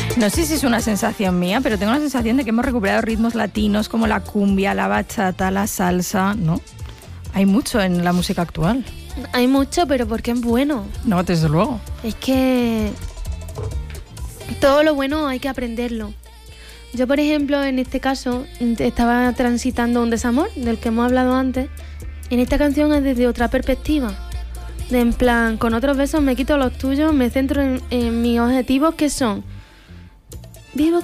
No sé si es una sensación mía, pero tengo la sensación de que hemos recuperado ritmos latinos como la cumbia, la bachata, la salsa, ¿no? Hay mucho en la música actual. Hay mucho, pero porque es bueno. No, desde luego. Es que todo lo bueno hay que aprenderlo. Yo, por ejemplo, en este caso, estaba transitando un desamor, del que hemos hablado antes. En esta canción es desde otra perspectiva. En plan, con otros besos me quito los tuyos, me centro en mis objetivos, que son... Vivo